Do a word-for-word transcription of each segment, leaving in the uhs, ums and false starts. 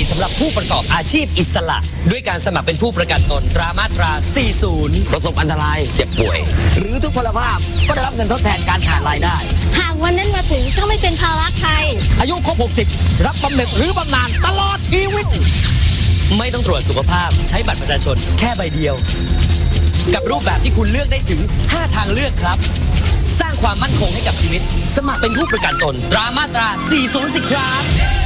สำหรับผู้ประกอบอาชีพอิสระด้วยการสมัครเป็นผู้ประกันตนตรามาตรา สี่สิบประสบอันตรายเจ็บป่วยหรือทุกพลภาพก็ได้รับเงินทดแทนการขาดรายได้หากวันนั้นมาถึงก็ไม่เป็นภาระใครอายุครบหกสิบรับบำเหน็จหรือบำนาญตลอดชีวิตไม่ต้องตรวจสุขภาพใช้บัตรประชาชนแค่ใบเดียวกับรูปแบบที่คุณเลือกได้ถึงห้าทางเลือกครับสร้างความมั่นคงให้กับชีวิตสมัครเป็นผู้ประกันตนตรามาตรา สี่สิบ สิครับ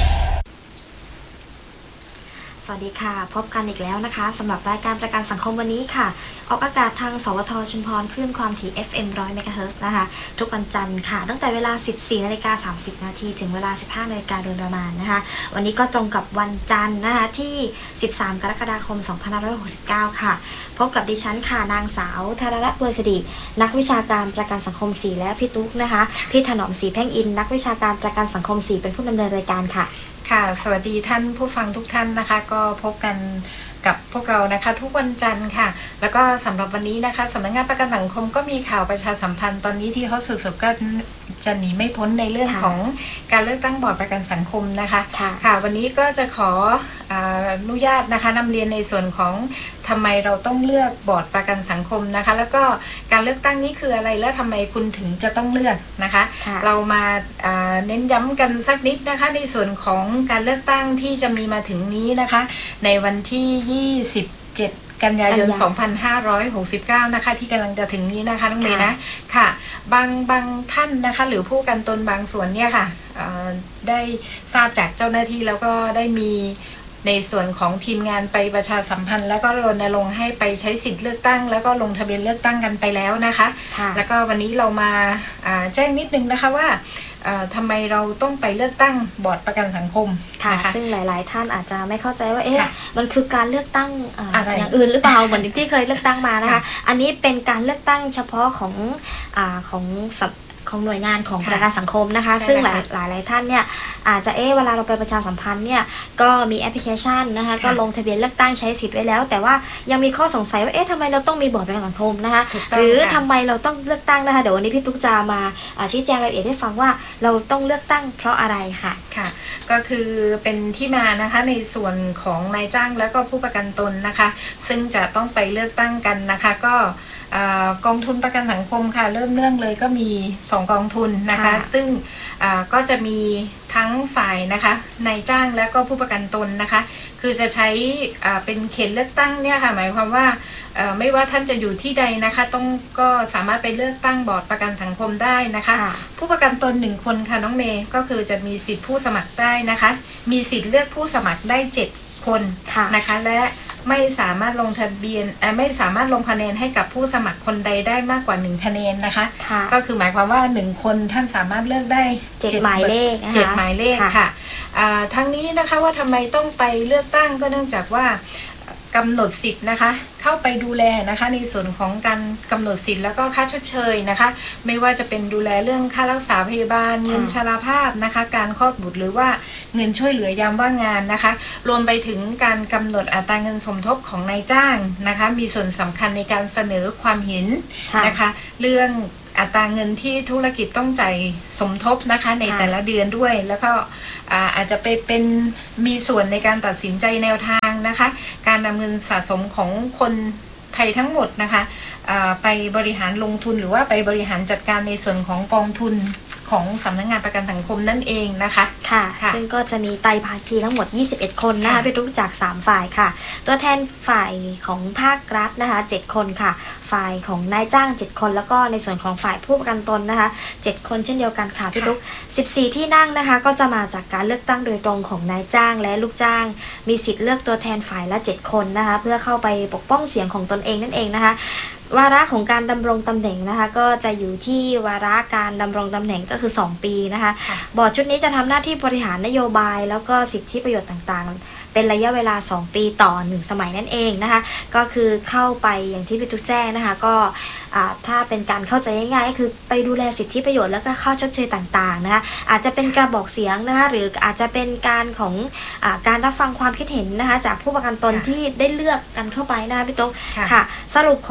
สวัสดีค่ะพบกันอีกแล้วนะคะสำหรับรายการประกันสังคมวันนี้ค่ะออกอากาศทางสวทชุมพรคลื่นความถี่ เอฟ เอ็ม หนึ่งร้อย เมกะเฮิรตซ์นะคะทุกวันจันทร์ค่ะตั้งแต่เวลา สิบสี่นาฬิกาสามสิบ นาทีถึงเวลา สิบห้านาฬิกาโดยประมาณนะคะวันนี้ก็ตรงกับวันจันทร์นะคะที่สิบสามกรกฎาคมสองพันห้าร้อยหกสิบเก้าค่ะพบกับดิฉันค่ะนางสาวธารรัตน์บัวสิรินักวิชาการประกันสังคมสี่และพี่ตุ๊กนะคะพี่ถนอมศรีเพ่งอินนักวิชาการประกันสังคมสี่เป็นผู้ดำเนินรายการค่ะค่ะสวัสดีท่านผู้ฟังทุกท่านนะคะก็พบกันกับพวกเรานะคะทุกวันจันทร์ค่ะแล้วก็สำหรับวันนี้นะคะสำนักงานประกันสังคมก็มีข่าวประชาสัมพันธ์ตอนนี้ที่เขาสุดๆก็จะหนีไม่พ้นในเรื่องของการเลือกตั้งบอร์ดประกันสังคมนะคะค่ะวันนี้ก็จะขออนุญาตนะคะนำเรียนในส่วนของทำไมเราต้องเลือกบอร์ดประกันสังคมนะคะแล้วก็การเลือกตั้งนี้คืออะไรและทำไมคุณถึงจะต้องเลือกนะคะเรามาเน้นย้ำกันสักนิดนะคะในส่วนของการเลือกตั้งที่จะมีมาถึงนี้นะคะในวันที่ยี่สิบเจ็ดกันยายนสองพันห้าร้อยหกสิบเก้านะคะที่กำลังจะถึงนี้นะคะน้องเมย์นะค่ะบางบางท่านนะคะหรือผู้กันตนบางส่วนเนี่ยค่ะได้ทราบจากเจ้าหน้าที่แล้วก็ได้มีในส่วนของทีมงานไปประชาสัมพันธ์แล้วก็รณรงค์ให้ไปใช้สิทธิ์เลือกตั้งแล้วก็ลงทะเบียนเลือกตั้งกันไปแล้วนะคะแล้วก็วันนี้เรามาแจ้งนิดนึงนะคะว่าทำไมเราต้องไปเลือกตั้งบอร์ดประกันสังคมค่ะซึ่งหลายๆท่านอาจจะไม่เข้าใจว่าเอ๊ะมันคือการเลือกตั้ง อ, อย่างอื่นหรือเปล่าเหมือนที่เคยเลือกตั้งมานะคะอันนี้เป็นการเลือกตั้งเฉพาะของอของของหน่วยงานของประกันสังคมนะคะซึ่งหลายหลายหลายท่านเนี่ยอาจจะเอ๊ะเวลาเราไปประชาสัมพันธ์เนี่ยก็มีแอปพลิเคชันนะคะก็ลงทะเบียนเลือกตั้งใช้สิทธิ์ไว้แล้วแต่ว่ายังมีข้อสงสัยว่าเอ๊ะทำไมเราต้องมีบอร์ดประกันสังคมนะคะหรือทำไมเราต้องเลือกตั้งนะคะเดี๋ยววันนี้พี่ตุ๊กจะมาชี้แจงรายละเอียดให้ฟังว่าเราต้องเลือกตั้งเพราะอะไรค่ะค่ะก็คือเป็นที่มานะคะในส่วนของนายจ้างแล้วก็ผู้ประกันตนนะคะซึ่งจะต้องไปเลือกตั้งกันนะคะก็กองทุนประกันสังคมค่ะเริ่มเรื่องเลยก็มีสองกองทุนนะคะซึ่งก็จะมีทั้งฝ่ายนะคะนายจ้างแล้วก็ผู้ประกันตนนะคะคือจะใช้เป็นเขตเลือกตั้งเนี่ยค่ะหมายความว่าไม่ว่าท่านจะอยู่ที่ใดนะคะต้องก็สามารถไปเลือกตั้งบอร์ดประกันสังคมได้นะคะผู้ประกันตนหนึ่งคนค่ะน้องเมย์ก็คือจะมีสิทธิผู้สมัครได้นะคะมีสิทธิ์เลือกผู้สมัครได้เจ็ดคนนะคะและไม่สามารถลงทะเบียนไม่สามารถลงคะแนนให้กับผู้สมัครคนใดได้มากกว่าหนึ่งคะแนนนะคะก็คือหมายความว่าหนึ่งคนท่านสามารถเลือกได้เจ็ดหมายเลขเจ็ดหมายเลขค่ะทั้งนี้นะคะว่าทำไมต้องไปเลือกตั้งก็เนื่องจากว่ากำหนดสิทธิ์นะคะเข้าไปดูแลนะคะในส่วนของการกำหนดสิทธิ์แล้วก็ค่าชดเชยนะคะไม่ว่าจะเป็นดูแลเรื่องค่ารักษาพยาบาลเงินชราภาพนะคะการคลอดบุตรหรือว่าเงินช่วยเหลือยามว่างงานนะคะรวมไปถึงการกำหนดอัตราเงินสมทบของนายจ้างนะคะมีส่วนสำคัญในการเสนอความเห็นนะคะเรื่องอัตราเงินที่ธุรกิจต้องจ่ายสมทบนะคะในแต่ละเดือนด้วยแล้วก็อาจจะไปเป็นมีส่วนในการตัดสินใจแนวทางนะคะการนำเงินสะสมของคนไทยทั้งหมดนะคะไปบริหารลงทุนหรือว่าไปบริหารจัดการในส่วนของกองทุนของสำนักงานประกันสังคมนั่นเองนะคะค่ะซึ่งก็จะมีไตรภาคีทั้งหมดยี่สิบเอ็ดคนนะคะไปรู้จากสามฝ่ายค่ะตัวแทนฝ่ายของภาครัฐนะคะเจ็ดคนค่ะฝ่ายของนายจ้างเจ็ดคนแล้วก็ในส่วนของฝ่ายผู้ประกันตนนะคะเจ็ดคนเช่นเดียวกันค่ะพี่ตุ๊กสิบสี่ที่นั่งนะคะก็จะมาจากการเลือกตั้งโดยตรงของนายจ้างและลูกจ้างมีสิทธิ์เลือกตัวแทนฝ่ายละเจ็ดคนนะคะเพื่อเข้าไปปกป้องเสียงของตนเองนั่นเองนะคะวาระของการดำรงตำแหน่งนะคะก็จะอยู่ที่วาระการดำรงตำแหน่งก็คือสองปีนะคะบอร์ดชุดนี้จะทำหน้าที่บริหารนโยบายแล้วก็สิทธิประโยชน์ต่างๆเป็นระยะเวลาสองปีต่อหนึ่งสมัยนั่นเองนะคะก็คือเข้าไปอย่างที่พี่ตุ๊กแจ้งนะคะก็ถ้าเป็นการเข้าใจง่ายๆก็คือไปดูแลสิทธิประโยชน์แล้วก็ค่าชดเชยต่างๆนะคะอาจจะเป็นกระบอกเสียงนะคะหรืออาจจะเป็นการของอาการรับฟังความคิดเห็นนะคะจากผู้ประกันตนที่ได้เลือกกันเข้าไปนะคะพี่ตุ๊กค่ะสรุปของการ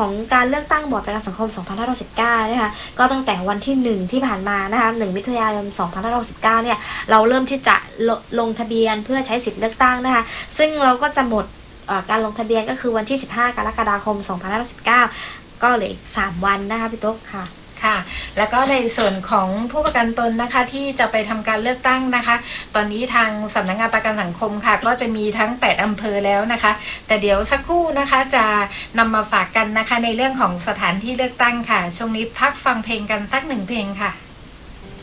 เลือกตั้งบอร์ดประกันสังคม สองพันห้าร้อยสิบเก้า นะคะก็ตั้งแต่วันที่หนึ่งที่ผ่านมานะคะหนึ่งมิถุนายน สองพันห้าร้อยสิบเก้า เนี่ยเราเริ่มที่จะล, ลงทะเบียนเพื่อใช้สิทธิ์เลือกตั้งนะคะซึ่งเราก็จะหมดการลงทะเบียนก็คือวันที่สิบห้ากรกฎาคม สองพันห้าร้อยสิบเก้า ก็เหลืออีกสามวันนะคะพี่ตุ๊กค่ะค่ะแล้วก็ในส่วนของผู้ประกันตนนะคะที่จะไปทำการเลือกตั้งนะคะตอนนี้ทางสำนักงานประกันสังคมค่ะก็จะมีทั้งแปดอำเภอแล้วนะคะแต่เดี๋ยวสักครู่นะคะจะนำมาฝากกันนะคะในเรื่องของสถานที่เลือกตั้งค่ะช่วงนี้พักฟังเพลงกันสักหนึ่งเพลงค่ะ